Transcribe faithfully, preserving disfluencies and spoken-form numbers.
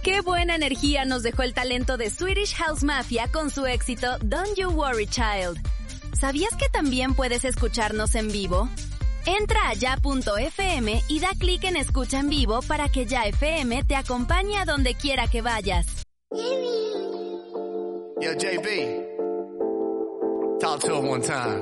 Qué buena energía nos dejó el talento de Swedish House Mafia con su éxito Don't You Worry Child. ¿Sabías que también puedes escucharnos en vivo? Entra a ya punto efe eme y da clic en Escucha en Vivo para que Ya F M te acompañe a donde quiera que vayas. Yo, J B, talk to him one time.